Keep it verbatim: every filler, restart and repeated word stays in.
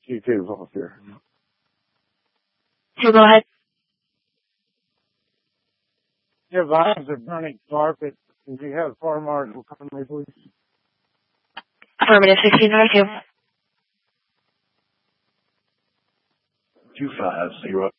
Two twos off here. Two, go ahead. Your vines are burning carpet. If you have fire marshal come to me, please. Affirmative, sixteen North two. Two five zero.